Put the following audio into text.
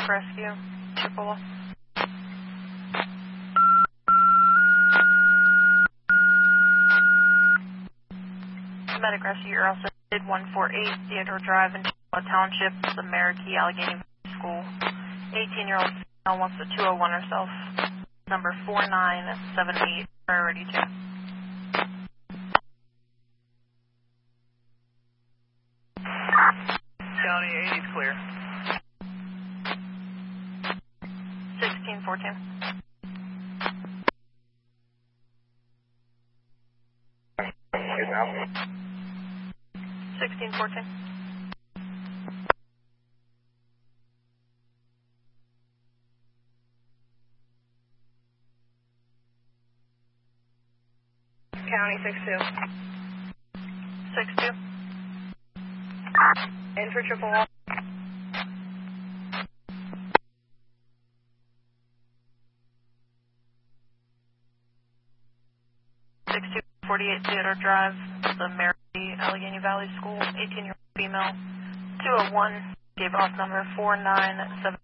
Medic Rescue, Chippewa. Medic Rescue, you're also 148 Theodore Drive in Chippewa Township, the Marikey Allegheny Valley School. 18-year-old female wants the 201 herself. Number 4978, priority 2. County 80 is clear. 1614. Is out. 1614. County 62. 62. In for Chippewa. 6248 Theodore Drive, the Marikey Allegheny Valley School. 18-year-old female. 201 gave off number 497.